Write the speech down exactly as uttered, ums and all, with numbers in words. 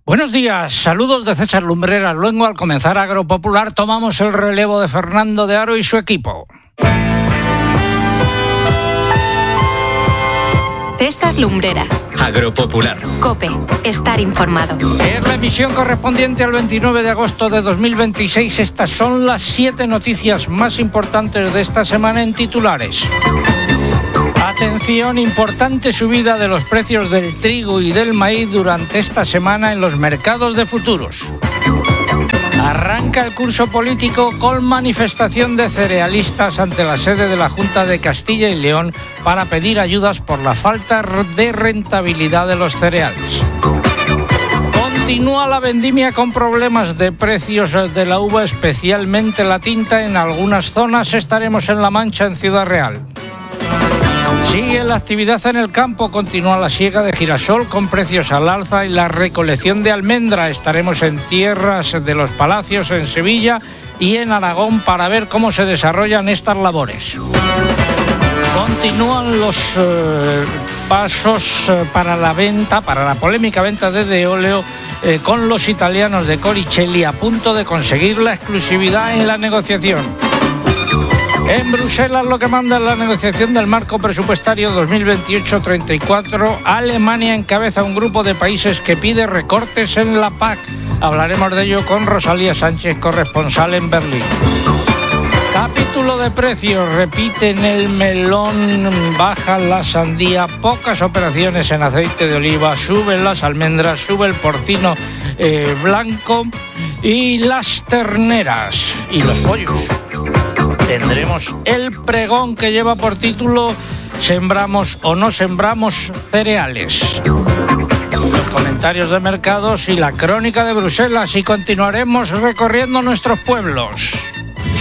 Buenos días, saludos de César Lumbreras. Luego, al comenzar Agropopular, tomamos el relevo de Fernando de Aro y su equipo. César Lumbreras. Agropopular. COPE. Estar informado. Es la emisión correspondiente al veintinueve de agosto de dos mil veintiséis. Estas son las siete noticias más importantes de esta semana en titulares. Atención, importante subida de los precios del trigo y del maíz durante esta semana en los mercados de futuros. Arranca el curso político con manifestación de cerealistas ante la sede de la Junta de Castilla y León para pedir ayudas por la falta de rentabilidad de los cereales. Continúa la vendimia con problemas de precios de la uva, especialmente la tinta. En algunas zonas estaremos en La Mancha, en Ciudad Real. Sigue la actividad en el campo, continúa la siega de girasol con precios al alza y la recolección de almendra. Estaremos en tierras de los Palacios, en Sevilla y en Aragón para ver cómo se desarrollan estas labores. Continúan los eh, pasos eh, para la venta, para la polémica venta de De Oleo eh, con los italianos de Coricelli, a punto de conseguir la exclusividad en la negociación. En Bruselas, lo que manda es la negociación del marco presupuestario dos mil veintiocho treinta y cuatro. Alemania encabeza un grupo de países que pide recortes en la P A C. Hablaremos de ello con Rosalía Sánchez, corresponsal en Berlín. Capítulo de precios. Repiten el melón, baja la sandía, pocas operaciones en aceite de oliva, suben las almendras, sube el porcino eh, blanco y las terneras y los pollos. Tendremos el pregón que lleva por título ¿Sembramos o no sembramos cereales? Los comentarios de mercados y la crónica de Bruselas, y continuaremos recorriendo nuestros pueblos.